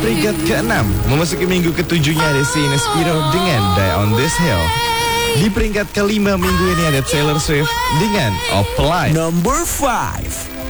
peringkat ke-6, memasuki minggu ke-7-nya ada Sina Spiro dengan Die on This Hill. Di peringkat ke-5 minggu ini ada Taylor Swift dengan Apply. Number 5.